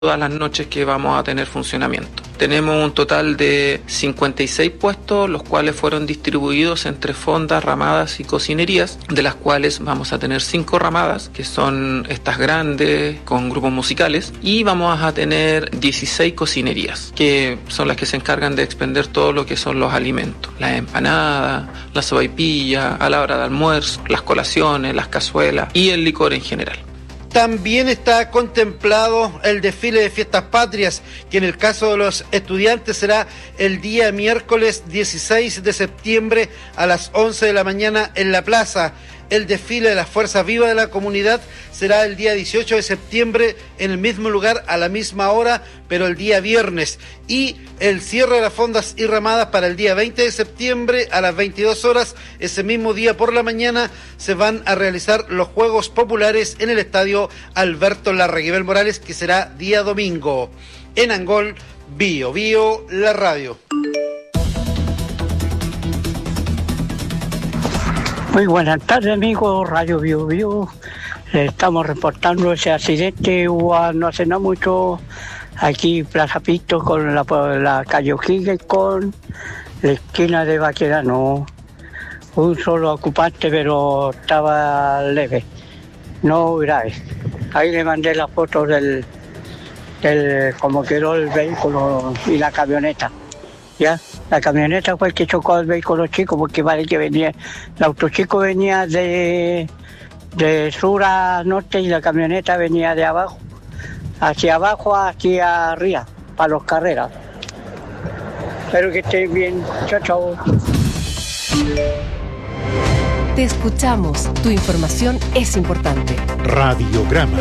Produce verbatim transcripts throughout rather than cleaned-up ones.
todas las noches que vamos a tener funcionamiento. Tenemos un total de cincuenta y seis puestos, los cuales fueron distribuidos entre fondas, ramadas y cocinerías, de las cuales vamos a tener cinco ramadas, que son estas grandes, con grupos musicales, y vamos a tener dieciséis cocinerías, que son las que se encargan de expender todo lo que son los alimentos, las empanadas, la sopaipilla, a la hora de almuerzo, las colaciones, las cazuelas y el licor en general. También está contemplado el desfile de fiestas patrias, que en el caso de los estudiantes será el día miércoles dieciséis de septiembre a las once de la mañana en la plaza. El desfile de las fuerzas vivas de la comunidad será el día dieciocho de septiembre en el mismo lugar a la misma hora, pero el día viernes. Y el cierre de las fondas y ramadas para el día veinte de septiembre a las veintidós horas. Ese mismo día por la mañana se van a realizar los Juegos Populares en el estadio Alberto Larraguibel Morales, que será día domingo. En Angol, Bio Bio, la radio. Muy buenas tardes, amigos, Radio Bio Bio. Estamos reportando ese accidente, hubo no hace no mucho, aquí Plaza Pito con la, la calle O'Higgins con la esquina de Baquedano. Un solo ocupante, pero estaba leve, no grave. Ahí le mandé las fotos del, del cómo quedó el vehículo y la camioneta. Ya, la camioneta fue el que chocó al vehículo chico, porque vale que venía, el auto chico venía de, de sur a norte y la camioneta venía de abajo, hacia abajo, hacia arriba, para los carreras. Espero que estén bien. Chao, chao. Te escuchamos, tu información es importante. Radiograma.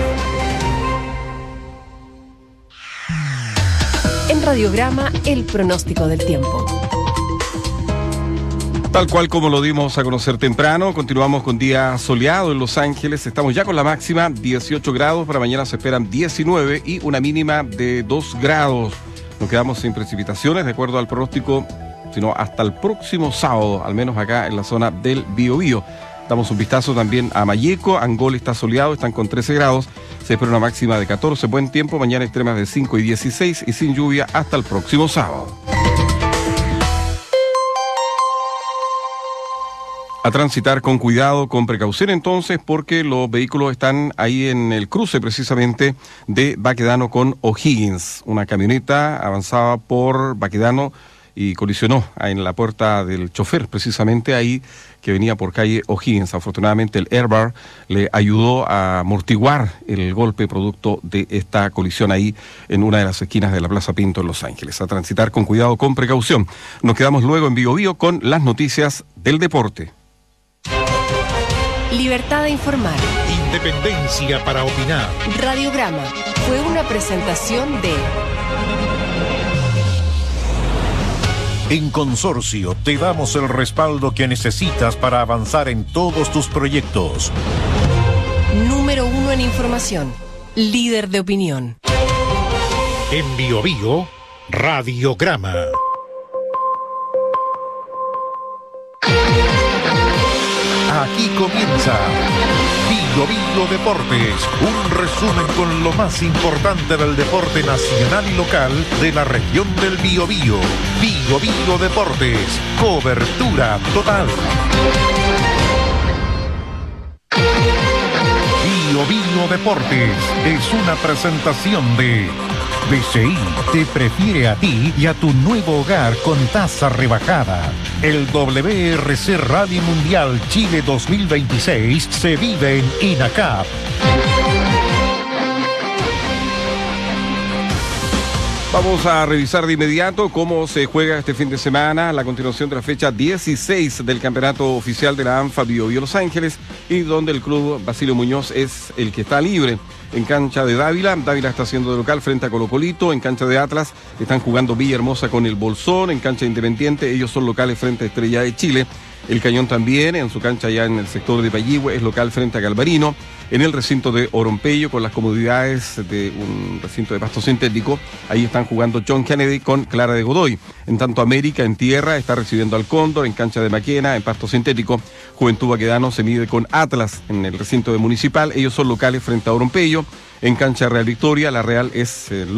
En Radiograma, el pronóstico del tiempo. Tal cual como lo dimos a conocer temprano, continuamos con día soleado en Los Ángeles. Estamos ya con la máxima dieciocho grados, para mañana se esperan diecinueve y una mínima de dos grados. Nos quedamos sin precipitaciones, de acuerdo al pronóstico, sino hasta el próximo sábado, al menos acá en la zona del Biobío. Damos un vistazo también a Malleco. Angol está soleado, están con trece grados. Se espera una máxima de catorce, buen tiempo. Mañana extremas de cinco y dieciséis y sin lluvia hasta el próximo sábado. A transitar con cuidado, con precaución entonces, porque los vehículos están ahí en el cruce precisamente de Baquedano con O'Higgins. Una camioneta avanzaba por Baquedano y colisionó en la puerta del chofer, precisamente ahí, que venía por calle O'Higgins. Afortunadamente el airbag le ayudó a amortiguar el golpe producto de esta colisión ahí en una de las esquinas de la Plaza Pinto en Los Ángeles. A transitar con cuidado, con precaución. Nos quedamos luego en Bio Bio con las noticias del deporte. Libertad de informar. Independencia para opinar. Radiograma fue una presentación de... En Consorcio te damos el respaldo que necesitas para avanzar en todos tus proyectos. Número uno en información. Líder de opinión. En Bio Bio, Radiograma. Aquí comienza Bio Bio Deportes, un resumen con lo más importante del deporte nacional y local de la región del Biobío. Bio Bio Deportes, cobertura total. Bio Bio Deportes es una presentación de B C I te prefiere a ti y a tu nuevo hogar con tasa rebajada. El W R C Rally Mundial Chile dos mil veintiséis se vive en INACAP. Vamos a revisar de inmediato cómo se juega este fin de semana, la continuación de la fecha dieciséis del campeonato oficial de la ANFA Bio Bio Los Ángeles, y donde el club Basilio Muñoz es el que está libre. En cancha de Dávila, Dávila está haciendo de local frente a Colo Colito. En cancha de Atlas están jugando Villahermosa con el Bolsón. En cancha de Independiente, ellos son locales frente a Estrella de Chile. El Cañón también, en su cancha allá en el sector de Payihue, es local frente a Galvarino. En el recinto de Orompeyo, con las comodidades de un recinto de pasto sintético, ahí están jugando John Kennedy con Clara de Godoy. En tanto, América en tierra está recibiendo al Cóndor, en cancha de Maquena, en pasto sintético. Juventud Baquedano se mide con Atlas en el recinto de Municipal. Ellos son locales frente a Orompeyo. En cancha Real Victoria, la Real es eh,